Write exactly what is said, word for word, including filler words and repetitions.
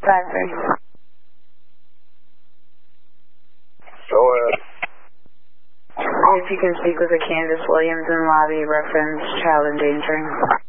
five three. Go ahead. If you can speak with the Candace Williams in lobby, reference child endangering.